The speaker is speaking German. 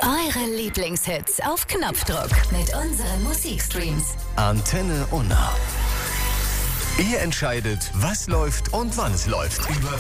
Eure Lieblingshits auf Knopfdruck mit unseren Musikstreams. Antenne Unna. Ihr entscheidet, was läuft und wann es läuft. Über